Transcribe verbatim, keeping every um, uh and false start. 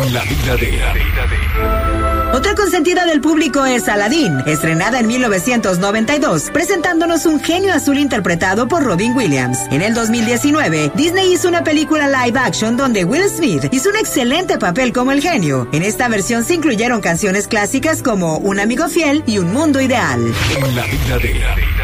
En la vida de... Otra consentida del público es Aladdin, estrenada en mil novecientos noventa y dos, presentándonos un genio azul interpretado por Robin Williams. En el dos mil diecinueve, Disney hizo una película live action donde Will Smith hizo un excelente papel como el genio. En esta versión se incluyeron canciones clásicas como Un amigo fiel y Un mundo ideal. En la vida de...